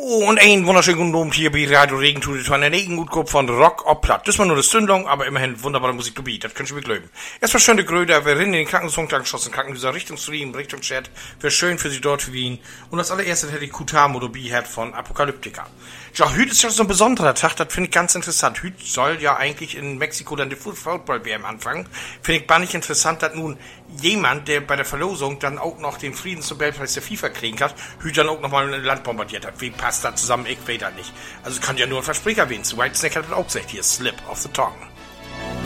Und einen wunderschönen guten Abend hier bei Radio Regentude von der Regengut von Rock ob Platt. Das war nur eine Stündung, aber immerhin wunderbare Musik to beat, das könnt ihr mir glauben. Erstmal schöne Gröder, wir rennen in den Krankenpunkt angeschossen, Krankenhäuser Richtung Stream, Richtung Chat, wäre schön für sie dort für Wien. Und als allererstes hätte ich Kutamo Dobi von Apokalyptika. Ja, heute ist ja so ein besonderer Tag, das finde ich ganz interessant. Heute soll ja eigentlich in Mexiko dann die Football-WM anfangen. Finde ich gar nicht interessant, dass nun jemand, der bei der Verlosung dann auch noch den Friedensnobelpreis der FIFA kriegen hat, heute dann auch nochmal ein Land bombardiert hat. Wie passt das zusammen? Ich weiß das nicht. Also es kann ja nur ein Versprecher werden. Whitesnake hat das auch gesagt. Hier, Slip of the Tongue.